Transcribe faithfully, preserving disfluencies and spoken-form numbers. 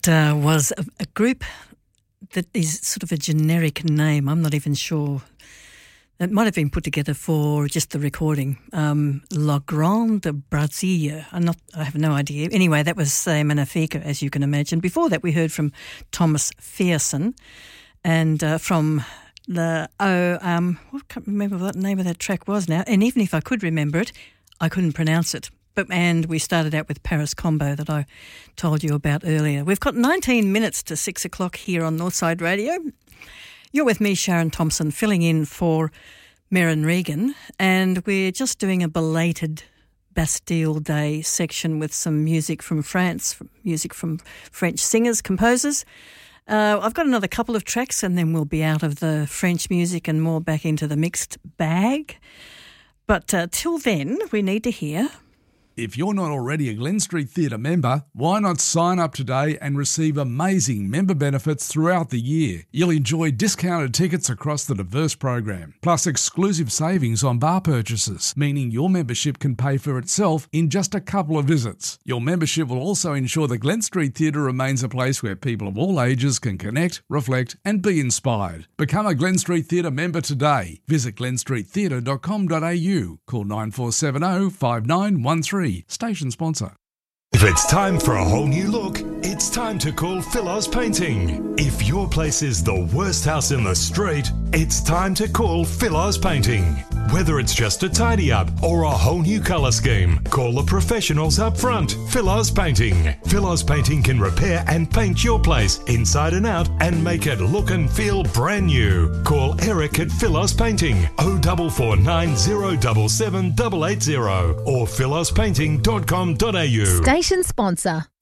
That uh, was a, a group that is sort of a generic name. I'm not even sure. It might have been put together for just the recording. Um, La Grande Brasilia. I'm not, I have no idea. Anyway, that was uh, Manafika, as you can imagine. Before that, we heard from Thomas Fearson and uh, from the, oh, um, I can't remember what the name of that track was now. And even if I could remember it, I couldn't pronounce it. But, and we started out with Paris Combo that I told you about earlier. We've got nineteen minutes to six o'clock here on Northside Radio. You're with me, Sharon Thompson, filling in for Merrin Regan, and we're just doing a belated Bastille Day section with some music from France, music from French singers, composers. Uh, I've got another couple of tracks and then we'll be out of the French music and more back into the mixed bag. But uh, till then, we need to hear... If you're not already a Glen Street Theatre member, why not sign up today and receive amazing member benefits throughout the year? You'll enjoy discounted tickets across the diverse program, plus exclusive savings on bar purchases, meaning your membership can pay for itself in just a couple of visits. Your membership will also ensure the Glen Street Theatre remains a place where people of all ages can connect, reflect and be inspired. Become a Glen Street Theatre member today. Visit glen street theatre dot com dot a u. Call nine four seven zero five nine one three. Station sponsor. If it's time for a whole new look, it's time to call Philos Painting. If your place is the worst house in the street, it's time to call Philos Painting. Whether it's just a tidy up or a whole new colour scheme, call the professionals up front. Philos Painting. Philos Painting can repair and paint your place inside and out and make it look and feel brand new. Call Eric at Philos Painting oh four four nine oh seven seven eight eight zero or philos painting dot com dot a u. Station sponsor.